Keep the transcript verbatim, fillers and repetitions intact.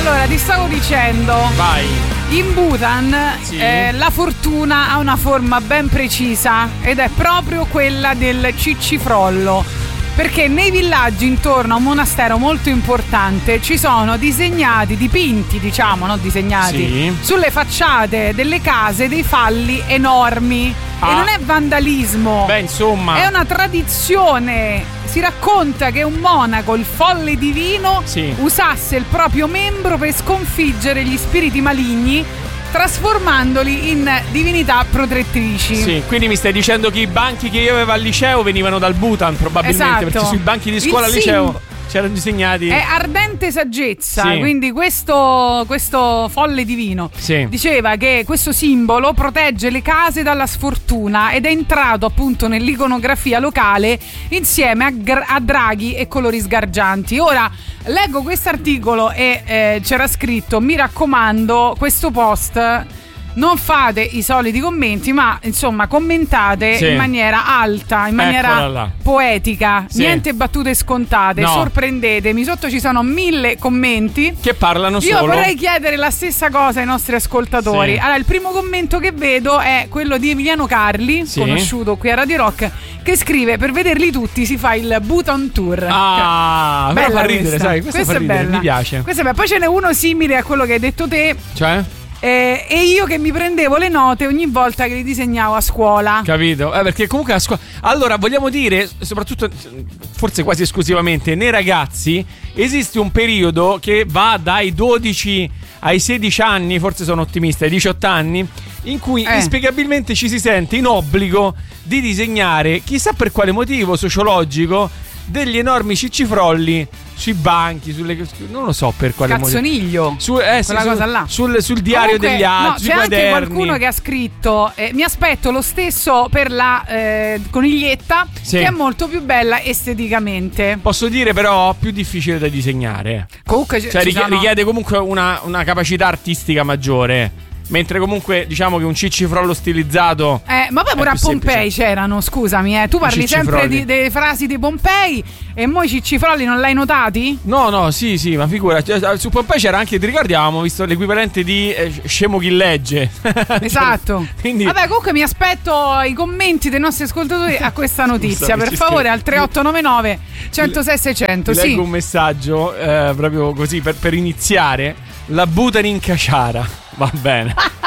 Allora, ti stavo dicendo, vai. In Bhutan sì. eh, la fortuna ha una forma ben precisa ed è proprio quella del ciccifrollo, perché nei villaggi intorno a un monastero molto importante ci sono disegnati, dipinti diciamo, non disegnati, sì. sulle facciate delle case dei falli enormi. Ah. E non è vandalismo. Beh, insomma, è una tradizione. Si racconta che un monaco, il folle divino, sì. usasse il proprio membro per sconfiggere gli spiriti maligni, trasformandoli in divinità protettrici. Sì, quindi mi stai dicendo che i banchi che io avevo al liceo venivano dal Bhutan, probabilmente, esatto. Perché sui banchi di scuola al liceo c'erano disegnati. È ardente saggezza, sì. quindi questo, questo folle divino sì. diceva che questo simbolo protegge le case dalla sfortuna ed è entrato appunto nell'iconografia locale insieme a, gra- a draghi e colori sgargianti. Ora leggo questo articolo e eh, c'era scritto: mi raccomando, questo post non fate i soliti commenti, ma insomma commentate sì. in maniera alta, in maniera poetica, sì. niente battute scontate, no. sorprendetemi. Sotto ci sono mille commenti che parlano Io solo. Io vorrei chiedere la stessa cosa ai nostri ascoltatori. Sì. Allora, il primo commento che vedo è quello di Emiliano Carli, sì. conosciuto qui a Radio Rock, che scrive: per vederli tutti si fa il Bhutan Tour. Ah, bella, fa ridere, questa. sai, questa, questa fa ridere, è bella. Mi piace. Questa è bella. Poi ce n'è uno simile a quello che hai detto te. Cioè? Eh, e io che mi prendevo le note ogni volta che li disegnavo a scuola. Capito? Eh, perché comunque a scuola. Allora, vogliamo dire, soprattutto, forse quasi esclusivamente, nei ragazzi esiste un periodo che va dai dodici ai sedici anni, forse sono ottimista, ai diciotto anni, in cui eh. inspiegabilmente ci si sente in obbligo di disegnare, chissà per quale motivo sociologico, degli enormi ciccifrolli sui banchi, sulle, non lo so per quale Cazzoniglio, motivo. Su, eh, quella sì, cosa su, là. Sul, sul diario Comunque, degli altri, no, c'è quaderni. anche qualcuno che ha scritto: eh, mi aspetto lo stesso per la eh, coniglietta, sì. che è molto più bella esteticamente. Posso dire però più difficile da disegnare. Comunque cioè, richiede, sono... richiede comunque una, una capacità artistica maggiore. Mentre comunque diciamo che un ciccifrollo stilizzato eh, ma poi pure a Pompei semplice. C'erano, scusami, eh. Tu parli sempre di, delle frasi di Pompei e mo i ciccifrolli non l'hai notati? No, no, sì, sì, ma figura, su Pompei c'era anche, ti ricordi, avevamo visto l'equivalente di eh, scemo chi legge. Esatto. Quindi... Vabbè, comunque mi aspetto i commenti dei nostri ascoltatori a questa notizia, per favore, al tre otto nove nove centosei seicento. Ti sì. leggo un messaggio eh, proprio così per, per iniziare. La Bhutan in caciara. Va bene.